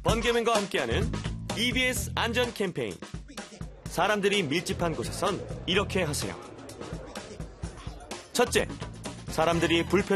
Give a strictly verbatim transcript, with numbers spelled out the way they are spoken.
번개맨과 함께하는 이비에스 안전 캠페인. 사람들이 밀집한 곳에선 이렇게 하세요. 첫째, 사람들이 불편